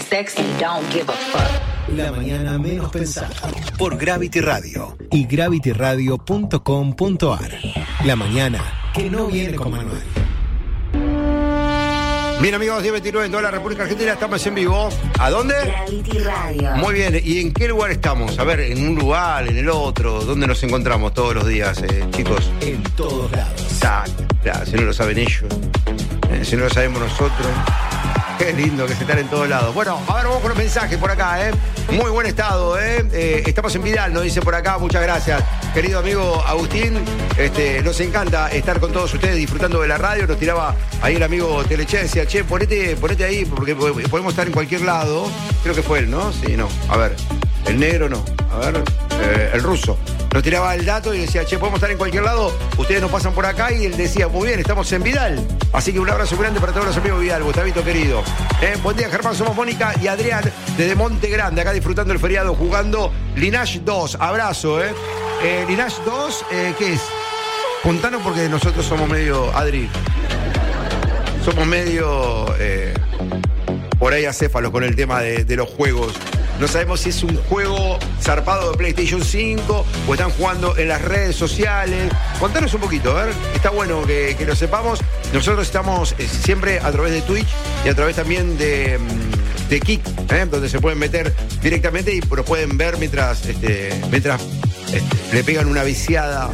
sexy, don't give a fuck. La mañana menos pensada. Por Gravity Radio y gravityradio.com.ar. La mañana que no viene con manual. Bien, amigos, 10:29 en toda la República Argentina, estamos en vivo. ¿A dónde? Gravity Radio. Muy bien, ¿y en qué lugar estamos? A ver, ¿en un lugar, en el otro? ¿Dónde nos encontramos todos los días, chicos? En todos lados. Claro, si no lo saben ellos, si no lo sabemos nosotros. Qué lindo que se están en todos lados. Bueno, a ver, vamos con los mensajes por acá, Muy buen estado, estamos en Vidal, nos dice por acá, muchas gracias. Querido amigo Agustín, nos encanta estar con todos ustedes disfrutando de la radio. Nos tiraba ahí el amigo Teleche, decía, che, ponete ahí, porque podemos estar en cualquier lado. Creo que fue él, ¿no? Sí, no. A ver, el negro no. A ver, el ruso. Nos tiraba el dato y decía, che, podemos estar en cualquier lado, ustedes nos pasan por acá, y él decía, muy bien, estamos en Vidal. Así que un abrazo grande para todos los amigos de Vidal, Gustavito querido. Buen día, Germán, somos Mónica y Adrián desde Monte Grande, acá disfrutando el feriado, jugando Lineage 2. Abrazo, Lineage 2, ¿qué es? Contanos, porque nosotros somos medio, Adri, somos medio por ahí acéfalos con el tema de los juegos. No sabemos si es un juego zarpado de PlayStation 5 o están jugando en las redes sociales. Contanos un poquito, a ver. Está bueno que lo sepamos. Nosotros estamos siempre a través de Twitch y a través también de Kick, donde se pueden meter directamente y lo pueden ver mientras le pegan una viciada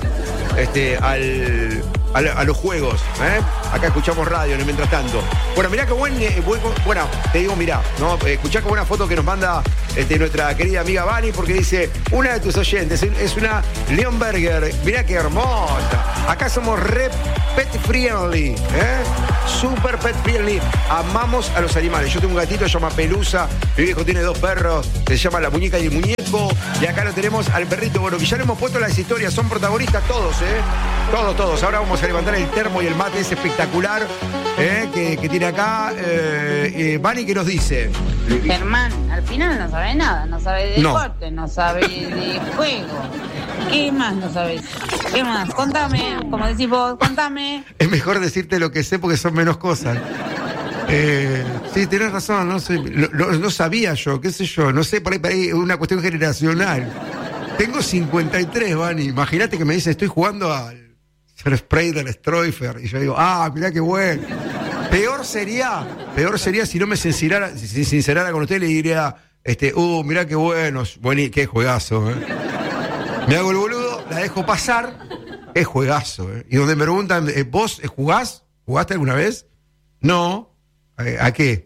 a los juegos, Acá escuchamos radio mientras tanto. Bueno, mirá qué bueno, te digo, mirá, ¿no? Escuchá qué buena foto que nos manda nuestra querida amiga Vani, porque dice, una de tus oyentes es una Leonberger. Mirá qué hermosa. Acá somos re pet friendly, super pet friendly. Amamos a los animales. Yo tengo un gatito, se llama Pelusa. Mi viejo tiene 2 perros, se llama la muñeca y el muñeco. Y acá lo tenemos al perrito, bueno, que ya le hemos puesto las historias, son protagonistas todos, Todos. Ahora vamos a levantar el termo y el mate ese espectacular que tiene acá. Vani, ¿qué nos dice? Germán, al final no sabe nada, no sabe de deporte, no sabe de juego. ¿Qué más no sabes? ¿Qué más? Contame, como decís vos, contame. Es mejor decirte lo que sé porque son menos cosas. Sí, tenés razón, no sabía yo, qué sé yo, no sé, por ahí es una cuestión generacional. Tengo 53, Vani, imagínate que me dice, estoy jugando al spray del Stroifer, y yo digo, mirá qué bueno. Peor sería si no me sincerara con usted, le diría, mirá qué bueno, qué juegazo, Me hago el boludo, la dejo pasar, es juegazo, Y donde me preguntan, ¿vos jugás? ¿Jugaste alguna vez? No. ¿A qué?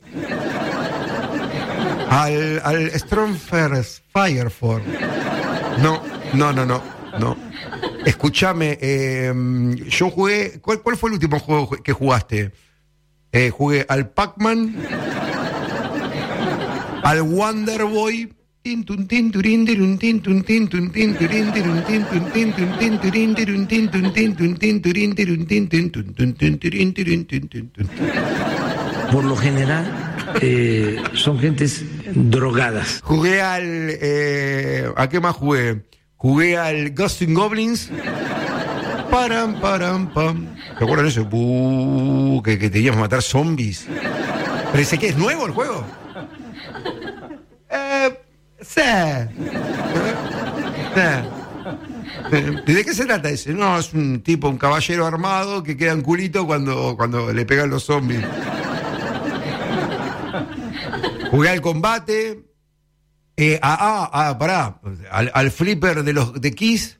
Al Stroifer Firefall. No. Escúchame, yo jugué. ¿Cuál fue el último juego que jugaste? Jugué al Pac-Man, al Wonder Boy. Por lo general son gentes drogadas. Jugué ¿a qué más jugué? Jugué al Ghosts 'n Goblins. Param, pam. ¿Te acuerdan eso? Que teníamos que matar zombies. Parece que es nuevo el juego. Sí. ¿De qué se trata ese? No, es un caballero armado que queda en culito cuando le pegan los zombies. Jugué al combate. Pará. Al flipper de Kiss.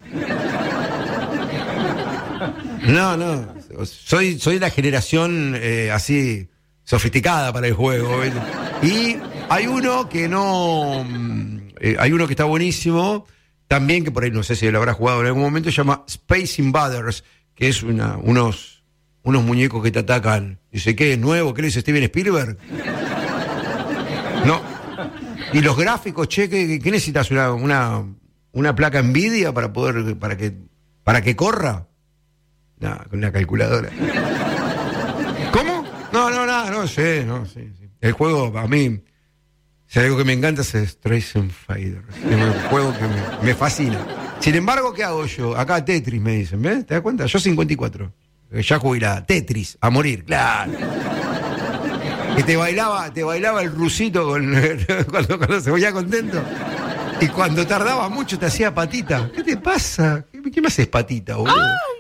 No. Soy la generación así sofisticada para el juego. Y hay uno que hay uno que está buenísimo también, que por ahí no sé si lo habrá jugado en algún momento, se llama Space Invaders, que es unos muñecos que te atacan. Dice, ¿qué es nuevo? ¿Qué le dice Steven Spielberg? No. Y los gráficos, che, ¿qué necesitas? ¿Una placa Nvidia para que corra? No, con una calculadora. ¿Cómo? No sé. El juego, a mí, si hay algo que me encanta es Streisand Fighter. Es un juego que me fascina. Sin embargo, ¿qué hago yo? Acá Tetris me dicen, ¿ves? ¿Te das cuenta? Yo 54. Ya jugué a Tetris, a morir, claro. Que te bailaba el rusito cuando se ponía contento. Y cuando tardaba mucho te hacía patita. ¿Qué te pasa? ¿Qué me haces patita, boludo?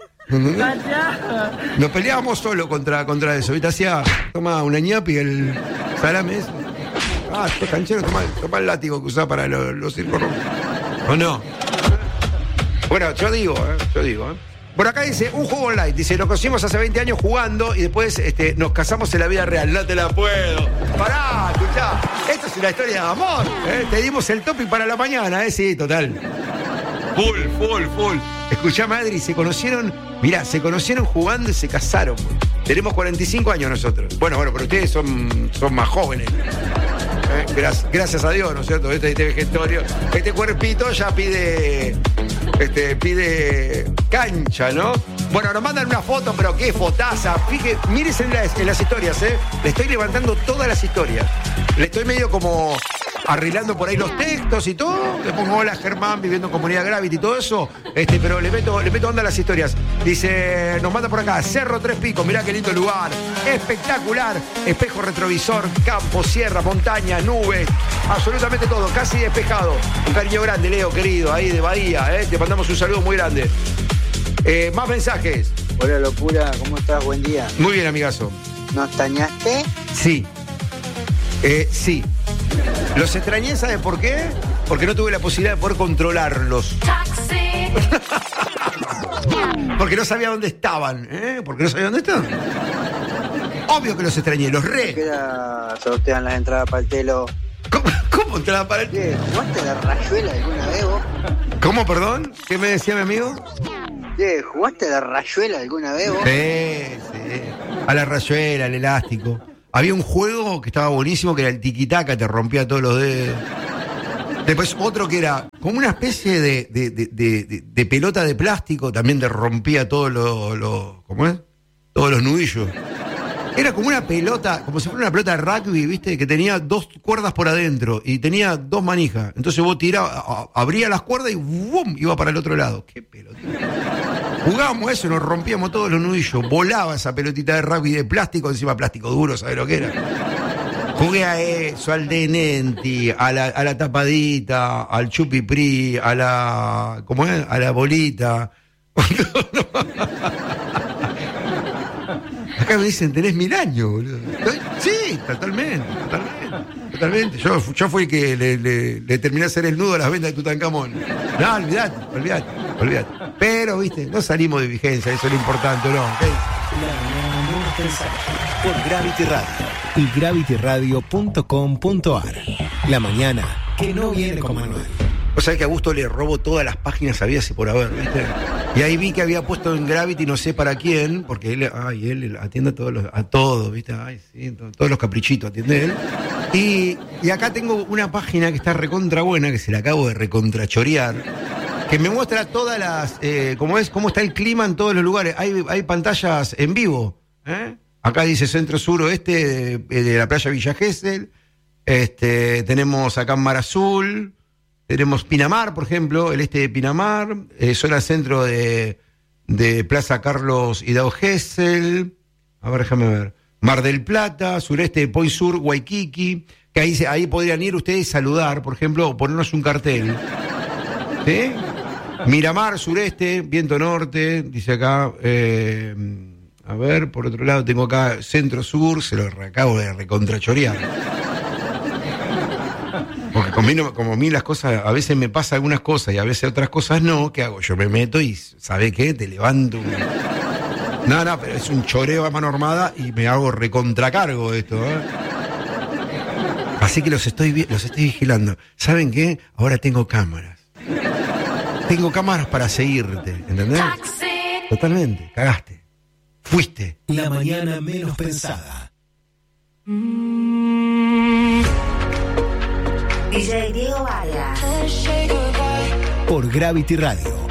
Nos peleábamos solo contra eso. Y te hacía, toma una ñapi, el salame ese. Este canchero, toma el látigo que usaba para los circos romos. ¿O no? Bueno, yo digo. Por acá dice, un juego online. Dice, nos conocimos hace 20 años jugando y después nos casamos en la vida real. No te la puedo. Pará, escuchá. Esto es una historia de amor. Te dimos el topic para la mañana, sí, total. Full. Escuchá, Madri, se conocieron jugando y se casaron. Tenemos 45 años nosotros. Bueno, pero ustedes son más jóvenes. Gracias a Dios, ¿no es cierto? Este vejestorio, este cuerpito ya pide cancha, ¿no? Bueno, nos mandan una foto, pero qué fotaza. Mírense en las historias, Le estoy levantando todas las historias. Le estoy medio como arreglando por ahí los textos y todo. Le pongo hola Germán, viviendo en Comunidad Gravity y todo eso. Pero le meto onda a las historias. Dice, nos manda por acá, Cerro Tres Picos, mirá qué lindo lugar. Espectacular. Espejo retrovisor, campo, sierra, montaña, nubes. Absolutamente todo, casi despejado. Un cariño grande, Leo, querido, ahí de Bahía, Te mandamos un saludo muy grande. Más mensajes. Hola, locura, ¿cómo estás? Buen día. Muy bien, amigazo. ¿Nos extrañaste? Sí. Sí. Los extrañé, ¿sabes por qué? Porque no tuve la posibilidad de poder controlarlos. Porque no sabía dónde estaban, Porque no sabía dónde estaban. Obvio que los extrañé, los re. ¿Qué sortean las entradas para el telo? ¿Cómo entradas para el telo? ¿Jugaste la rayuela alguna vez vos? ¿Cómo, perdón? ¿Qué me decía mi amigo? ¿Jugaste la rayuela alguna vez vos? Sí. A la rayuela, al elástico. Había un juego que estaba buenísimo, que era el tiquitaca, te rompía todos los dedos. Después otro que era como una especie de pelota de plástico, también te rompía todos ¿cómo es? Todos los nudillos. Era como una pelota, como si fuera una pelota de rugby, ¿viste? Que tenía 2 cuerdas por adentro y tenía 2 manijas. Entonces vos tirabas, abrías las cuerdas y ¡bum! Iba para el otro lado. ¡Qué pelota! Jugábamos eso, nos rompíamos todos los nudillos. Volaba esa pelotita de rugby de plástico, encima plástico duro, ¿sabes lo que era? Jugué a eso, al Denenti, a la tapadita, al chupiprí, a la... ¿Cómo es? A la bolita. Acá me dicen, tenés 1000 años, boludo. Sí, totalmente. Yo fui el que le terminé a hacer el nudo a las vendas de Tutankamón. No, olvidate. Pero, viste, no salimos de vigencia, eso es lo importante, ¿no? ¿Okay? Por Gravity Radio y gravityradio.com.ar. La mañana que no viene con Manuel. Vos sabés que a Augusto le robó todas las páginas habidas y por haber, ¿viste? Y ahí vi que había puesto en Gravity no sé para quién, porque él atiende a todos, ¿viste? Ay, sí, todos los caprichitos atiende él. Y acá tengo una página que está recontra buena, que se la acabo de recontrachorear, que me muestra todas las, cómo está el clima en todos los lugares. Hay pantallas en vivo, Acá dice centro sur oeste de la playa Villa Gesell. Tenemos acá Mar Azul. Tenemos Pinamar, por ejemplo, el este de Pinamar, zona centro de Plaza Carlos Hidalgo Gesell. A ver, déjame ver. Mar del Plata, sureste de Point Sur, Waikiki, que ahí podrían ir ustedes a saludar, por ejemplo, o ponernos un cartel. ¿Sí? Miramar, sureste, viento norte, dice acá. A ver, por otro lado tengo acá centro sur, se lo acabo de recontrachorear. Porque como a mí las cosas, a veces me pasa algunas cosas y a veces otras cosas no, ¿qué hago? Yo me meto y, ¿sabe qué? Te levanto No, pero es un choreo a mano armada y me hago recontracargo de esto, Así que los estoy vigilando. ¿Saben qué? Ahora tengo cámaras. Tengo cámaras para seguirte, ¿entendés? Totalmente, cagaste. Fuiste. La mañana menos pensada. DJ Diego Vargas. Por Gravity Radio.